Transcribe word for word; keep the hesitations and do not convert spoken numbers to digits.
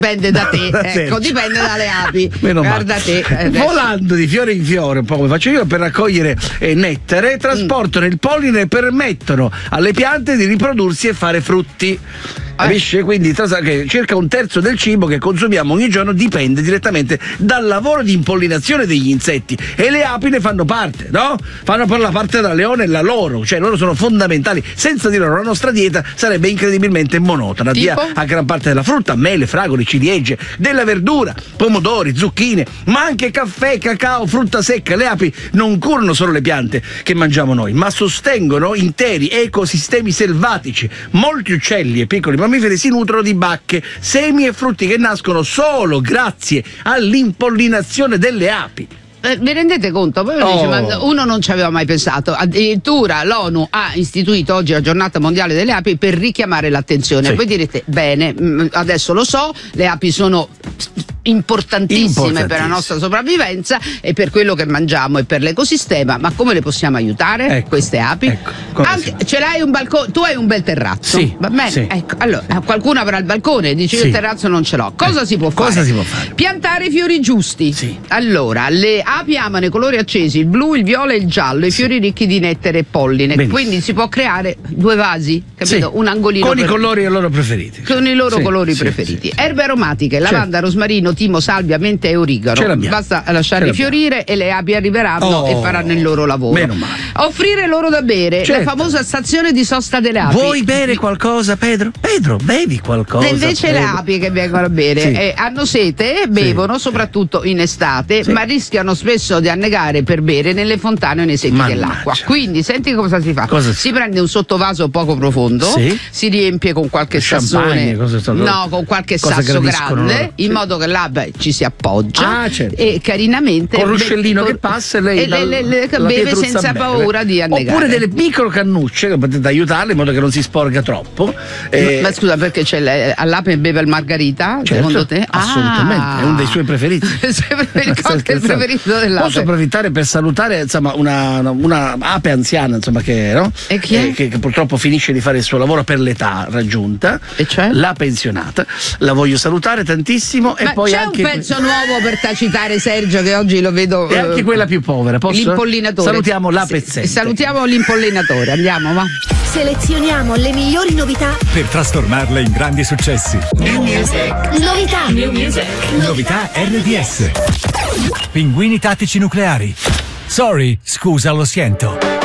Dipende da te, ecco, dipende dalle api. Meno Guarda male. te. Eh, Volando di fiore in fiore, un po' come faccio io, per raccogliere eh, nettare, trasportano mm. il polline e permettono alle piante di riprodursi e fare frutti. Capisce? Quindi che circa un terzo del cibo che consumiamo ogni giorno dipende direttamente dal lavoro di impollinazione degli insetti, e le api ne fanno parte, no? Fanno per la parte da leone la loro, cioè loro sono fondamentali. Senza di loro la nostra dieta sarebbe incredibilmente monotona, via a gran parte della frutta, mele, fragole, ciliegie, della verdura, pomodori, zucchine, ma anche caffè, cacao, frutta secca. Le api non curano solo le piante che mangiamo noi, ma sostengono interi ecosistemi selvatici. Molti uccelli e piccoli mammiferi si nutrono di bacche, semi e frutti che nascono solo grazie all'impollinazione delle api. Eh, vi rendete conto? Poi uno, Oh. dice, ma uno non ci aveva mai pensato. Addirittura l'ONU ha istituito oggi la giornata mondiale delle api per richiamare l'attenzione. Sì. Voi direte, bene, mh, adesso lo so, le api sono importantissime, Importantissime. per la nostra sopravvivenza e per quello che mangiamo e per l'ecosistema, ma come le possiamo aiutare, Ecco. queste api? Ecco. Come Anche, ce l'hai un balcone, tu hai un bel terrazzo, Sì. va bene? Sì. Ecco, allora qualcuno avrà il balcone, dice io Sì. il terrazzo non ce l'ho. Cosa Eh, si può cosa fare? si può fare? Piantare i fiori giusti. Sì. Allora, le api amano i colori accesi, il blu, il viola e il giallo, i fiori ricchi di nettare e polline. Benissimo. Quindi si può creare due vasi, capito? Sì. Un angolino con per- i colori loro preferiti. con i loro Sì, colori sì, preferiti. sì. Erbe aromatiche, lavanda, rosmarino, timo, salvia, mente e origano. Ce l'abbiamo. Basta lasciarli Ce l'abbiamo. fiorire e le api arriveranno Oh, e faranno il loro lavoro. meno male. Offrire loro da bere, Certo. la famosa stazione di sosta delle api. Vuoi bere qualcosa, Pedro? Pedro, bevi qualcosa. E invece le Pedro. api che vengono a bere Sì. eh, hanno sete, bevono soprattutto in estate, Sì. ma rischiano spesso di annegare per bere nelle fontane o nei secchi Mannaggia. dell'acqua. Quindi senti cosa si fa? Cosa si- si prende un sottovaso poco profondo, Sì. si riempie con qualche Champagne, sassone, cosa sono? no, con qualche Cosa sasso gradiscono grande, loro? in Sì. modo che l'ape ci si appoggia Ah, certo. e carinamente Con l'uscellino con- che passa e lei e le, le, le- la beve pietruzza senza bene. paura di annegare. Oppure delle piccole cannucce che potete aiutarle in modo che non si sporca troppo. Eh, Ma scusa, perché c'è le- all'ape beve il margarita, certo, secondo te? assolutamente, Ah. è uno dei suoi preferiti. il Sto cocktail scherzando. preferito dell'ape. Posso approfittare per salutare insomma una, una ape anziana insomma che, no? E chi è? Eh, che, che purtroppo finisce di fare il suo lavoro per l'età raggiunta, E cioè? la pensionata. La voglio salutare tantissimo. Ma e poi c'è anche un pezzo nuovo per tacitare Sergio che oggi lo vedo. e anche eh, quella più povera. Posso? L'impollinatore. Salutiamo la Sì, pezzente. salutiamo l'impollinatore, andiamo, va. Selezioniamo le migliori novità. per trasformarle in grandi successi. Novità. Novità R D S. Pinguini tattici nucleari. Sorry, scusa, lo siento.